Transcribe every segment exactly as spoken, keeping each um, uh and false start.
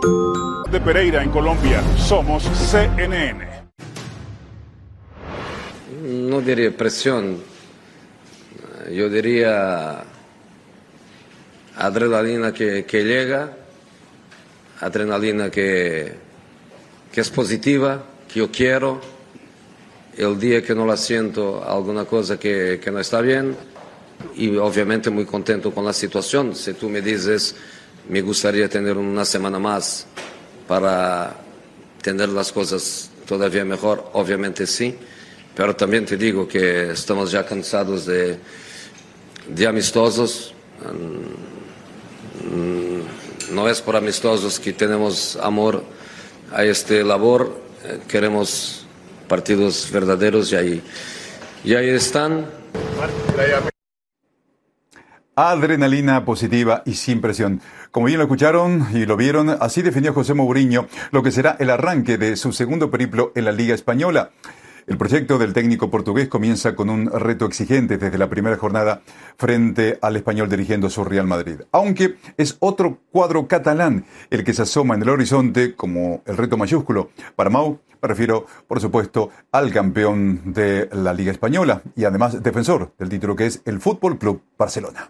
De Pereira, en Colombia, somos C N N. No diría presión, yo diría adrenalina que, que llega, adrenalina que, que es positiva, que yo quiero. El día que no la siento, alguna cosa que, que no está bien, y obviamente muy contento con la situación. Si tú me dices, me gustaría tener una semana más para tener las cosas todavía mejor, obviamente sí, pero también te digo que estamos ya cansados de, de amistosos. No es por amistosos que tenemos amor a esta labor, queremos partidos verdaderos y ahí, y ahí están. Adrenalina positiva y sin presión. Como bien lo escucharon y lo vieron, así definió José Mourinho lo que será el arranque de su segundo periplo en la Liga Española. El proyecto del técnico portugués comienza con un reto exigente desde la primera jornada frente al Español dirigiendo su Real Madrid. Aunque es otro cuadro catalán el que se asoma en el horizonte como el reto mayúsculo. Para Mau, me refiero, por supuesto, al campeón de la Liga Española y además defensor del título, que es el Fútbol Club Barcelona.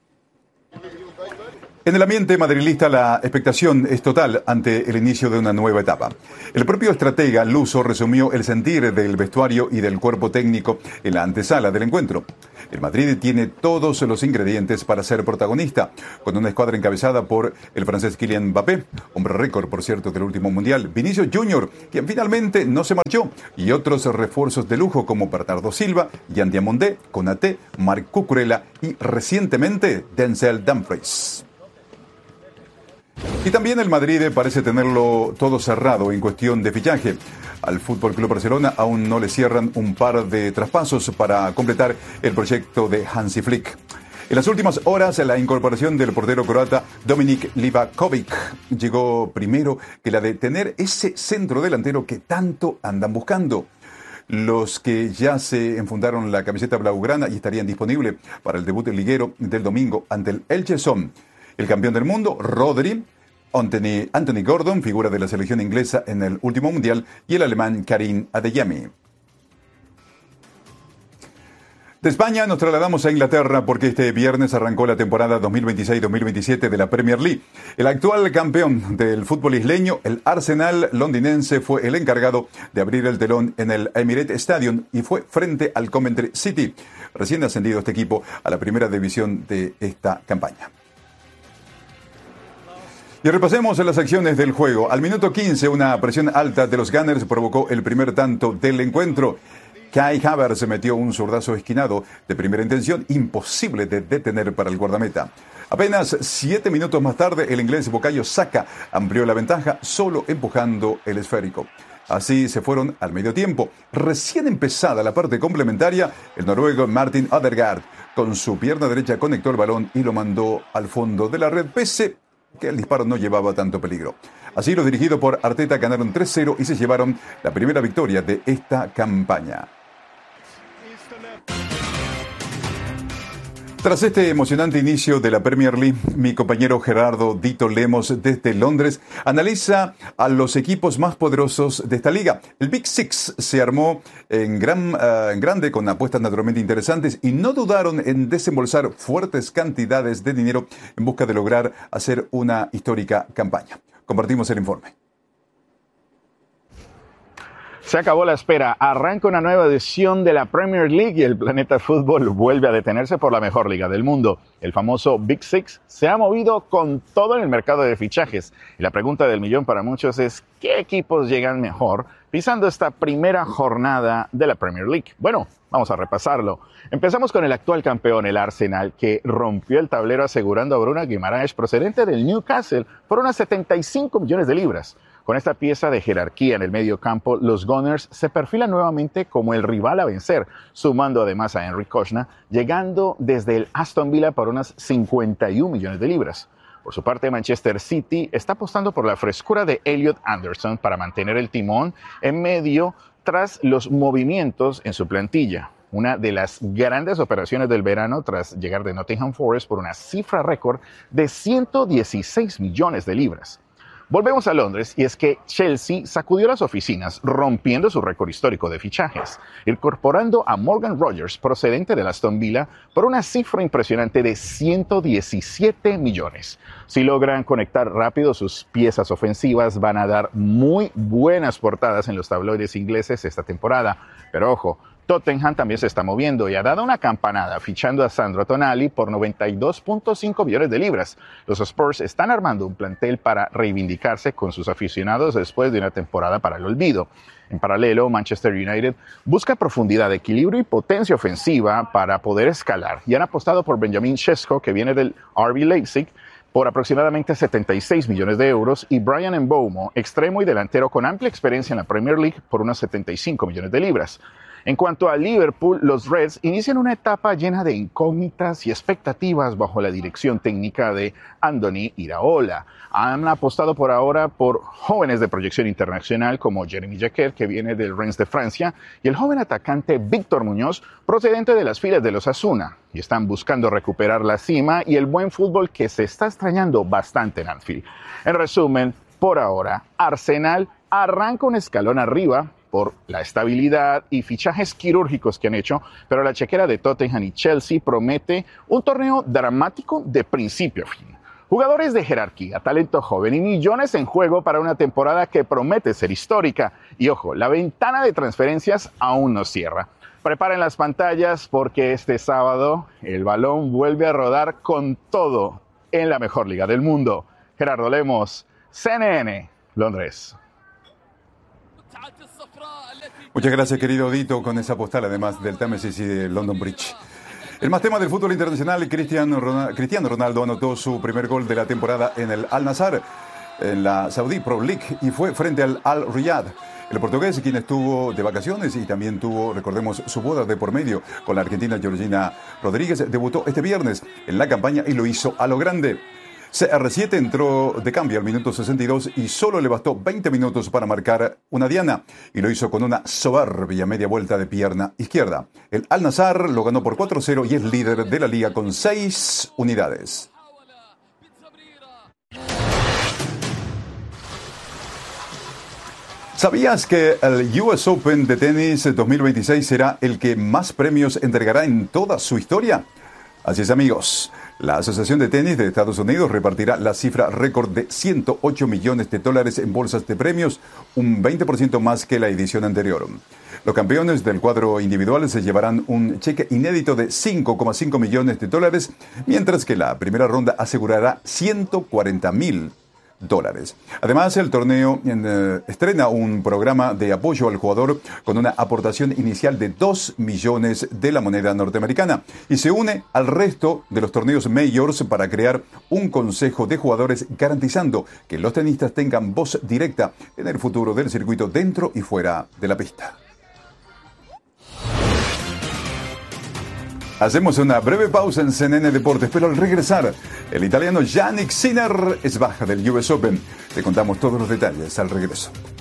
En el ambiente madrilista la expectación es total ante el inicio de una nueva etapa. El propio estratega luso resumió el sentir del vestuario y del cuerpo técnico en la antesala del encuentro. El Madrid tiene todos los ingredientes para ser protagonista, con una escuadra encabezada por el francés Kylian Mbappé, hombre récord, por cierto, del último mundial, Vinicius Junior, quien finalmente no se marchó, y otros refuerzos de lujo como Bernardo Silva, Yan Diamondé, Konaté, Marc Cucurella y recientemente Denzel Dumfries. Y también el Madrid parece tenerlo todo cerrado en cuestión de fichaje. Al F C Barcelona aún no le cierran un par de traspasos para completar el proyecto de Hansi Flick. En las últimas horas, la incorporación del portero croata Dominik Livakovic llegó primero que la de tener ese centro delantero que tanto andan buscando. Los que ya se enfundaron la camiseta blaugrana y estarían disponibles para el debut liguero del domingo ante el Elche son el campeón del mundo, Rodri, Anthony, Anthony Gordon, figura de la selección inglesa en el último mundial, y el alemán Karim Adeyemi. De España nos trasladamos a Inglaterra porque este viernes arrancó la temporada dos mil veintiséis dos mil veintisiete de la Premier League. El actual campeón del fútbol isleño, el Arsenal londinense, fue el encargado de abrir el telón en el Emirates Stadium y fue frente al Coventry City, recién ascendido este equipo a la primera división de esta campaña. Y repasemos las acciones del juego. Al minuto quince, una presión alta de los Gunners provocó el primer tanto del encuentro. Kai Havertz metió un zurdazo esquinado de primera intención, imposible de detener para el guardameta. Apenas siete minutos más tarde, el inglés Bukayo Saka amplió la ventaja, solo empujando el esférico. Así se fueron al medio tiempo. Recién empezada la parte complementaria, el noruego Martin Ødegaard con su pierna derecha conectó el balón y lo mandó al fondo de la red, pese que el disparo no llevaba tanto peligro. Así, los dirigidos por Arteta ganaron tres cero y se llevaron la primera victoria de esta campaña. Tras este emocionante inicio de la Premier League, mi compañero Gerardo Dito Lemos desde Londres analiza a los equipos más poderosos de esta liga. El Big Six se armó en, gran, uh, en grande con apuestas naturalmente interesantes y no dudaron en desembolsar fuertes cantidades de dinero en busca de lograr hacer una histórica campaña. Compartimos el informe. Se acabó la espera, arranca una nueva edición de la Premier League y el planeta fútbol vuelve a detenerse por la mejor liga del mundo. El famoso Big Six se ha movido con todo en el mercado de fichajes. Y la pregunta del millón para muchos es, ¿qué equipos llegan mejor pisando esta primera jornada de la Premier League? Bueno, vamos a repasarlo. Empezamos con el actual campeón, el Arsenal, que rompió el tablero asegurando a Bruno Guimaraes, procedente del Newcastle, por unas setenta y cinco millones de libras. Con esta pieza de jerarquía en el medio campo, los Gunners se perfilan nuevamente como el rival a vencer, sumando además a Henry Kochna, llegando desde el Aston Villa por unas cincuenta y un millones de libras. Por su parte, Manchester City está apostando por la frescura de Elliot Anderson para mantener el timón en medio tras los movimientos en su plantilla. Una de las grandes operaciones del verano tras llegar de Nottingham Forest por una cifra récord de ciento dieciséis millones de libras. Volvemos a Londres y es que Chelsea sacudió las oficinas, rompiendo su récord histórico de fichajes, incorporando a Morgan Rogers, procedente de Aston Villa, por una cifra impresionante de ciento diecisiete millones. Si logran conectar rápido sus piezas ofensivas, van a dar muy buenas portadas en los tabloides ingleses esta temporada. Pero ojo, Tottenham también se está moviendo y ha dado una campanada fichando a Sandro Tonali por noventa y dos punto cinco millones de libras. Los Spurs están armando un plantel para reivindicarse con sus aficionados después de una temporada para el olvido. En paralelo, Manchester United busca profundidad, equilibrio y potencia ofensiva para poder escalar y han apostado por Benjamin Sesko, que viene del R B Leipzig, por aproximadamente setenta y seis millones de euros, y Brian Mbeumo, extremo y delantero con amplia experiencia en la Premier League, por unos setenta y cinco millones de libras. En cuanto a Liverpool, los Reds inician una etapa llena de incógnitas y expectativas bajo la dirección técnica de Andoni Iraola. Han apostado por ahora por jóvenes de proyección internacional como Jeremy Jacquet, que viene del Rennes de Francia, y el joven atacante Víctor Muñoz, procedente de las filas de los Osasuna. Y están buscando recuperar la cima y el buen fútbol que se está extrañando bastante en Anfield. En resumen, por ahora, Arsenal arranca un escalón arriba por la estabilidad y fichajes quirúrgicos que han hecho, pero la chequera de Tottenham y Chelsea promete un torneo dramático de principio a fin. Jugadores de jerarquía, talento joven y millones en juego para una temporada que promete ser histórica. Y ojo, la ventana de transferencias aún no cierra. Preparen las pantallas porque este sábado el balón vuelve a rodar con todo en la mejor liga del mundo. Gerardo Lemos, C N N, Londres. Muchas gracias, querido Dito, con esa postal, además del Támesis y del London Bridge. El más tema del fútbol internacional, Cristiano Ronaldo, Cristiano Ronaldo anotó su primer gol de la temporada en el Al-Nassr, en la Saudi Pro League, y fue frente al Al-Riyadh. El portugués, quien estuvo de vacaciones y también tuvo, recordemos, su boda de por medio con la argentina Georgina Rodríguez, debutó este viernes en la campaña y lo hizo a lo grande. C R siete entró de cambio al minuto sesenta y dos y solo le bastó veinte minutos para marcar una diana, y lo hizo con una soberbia media vuelta de pierna izquierda. El Al-Nassr lo ganó por cuatro cero y es líder de la liga con seis unidades. ¿Sabías que el U S Open de tenis dos mil veintiséis será el que más premios entregará en toda su historia? Así es, amigos. La Asociación de Tenis de Estados Unidos repartirá la cifra récord de ciento ocho millones de dólares en bolsas de premios, un veinte por ciento más que la edición anterior. Los campeones del cuadro individual se llevarán un cheque inédito de cinco coma cinco millones de dólares, mientras que la primera ronda asegurará ciento cuarenta mil dólares. Además, el torneo eh, estrena un programa de apoyo al jugador con una aportación inicial de dos millones de la moneda norteamericana y se une al resto de los torneos majors para crear un consejo de jugadores, garantizando que los tenistas tengan voz directa en el futuro del circuito dentro y fuera de la pista. Hacemos una breve pausa en C N N Deportes, pero al regresar, el italiano Jannik Sinner es baja del U S Open. Te contamos todos los detalles al regreso.